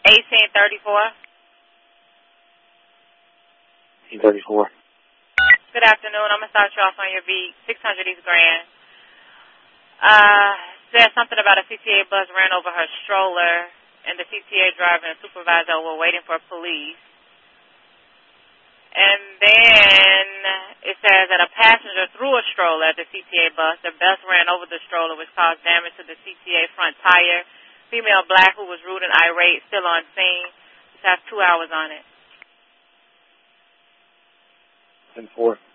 1834. 1834. Good afternoon. I'm going to start you off on your beat. 600 East Grand. Said something about a CTA bus ran over her stroller, and the CTA driver and supervisor were waiting for police. And then it says that a passenger threw a stroller at the CTA bus. The bus ran over the stroller, which caused damage to the CTA front tire. Female black who was rude and irate, still on scene. This has 2 hours on it. 10-4.